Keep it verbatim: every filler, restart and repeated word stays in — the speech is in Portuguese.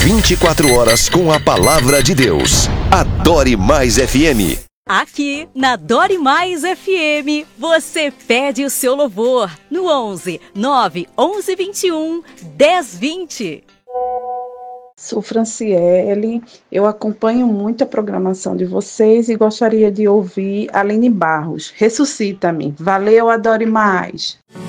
vinte e quatro horas com a palavra de Deus. Adore Mais F M. Aqui na Dore Mais F M, você pede o seu louvor no onze, nove, onze, vinte e um, dez, vinte. Sou Franciele, eu acompanho muito a programação de vocês e gostaria de ouvir Aline Barros. Ressuscita-me. Valeu, Adore Mais.